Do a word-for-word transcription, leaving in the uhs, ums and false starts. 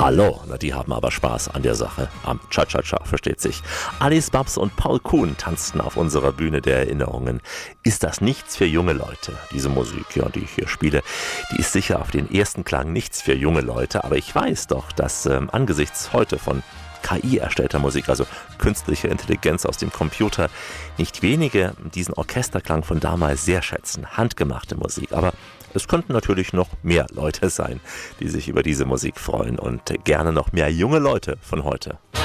Hallo, na die haben aber Spaß an der Sache. Am Cha-Cha-Cha, versteht sich. Alice Babs und Paul Kuhn tanzten auf unserer Bühne der Erinnerungen. Ist das nichts für junge Leute? Diese Musik, ja, die ich hier spiele, die ist sicher auf den ersten Klang nichts für junge Leute, aber ich weiß doch, dass ähm, angesichts heute von K I erstellter Musik, also künstliche Intelligenz aus dem Computer, nicht wenige diesen Orchesterklang von damals sehr schätzen. Handgemachte Musik, aber es könnten natürlich noch mehr Leute sein, die sich über diese Musik freuen und gerne noch mehr junge Leute von heute.